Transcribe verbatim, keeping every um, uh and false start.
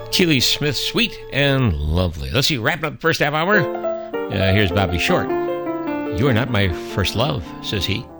Keely Smith, Sweet and Lovely. Let's see, wrapping up the first half hour. Uh, here's Bobby Short. You are not my first love, says he.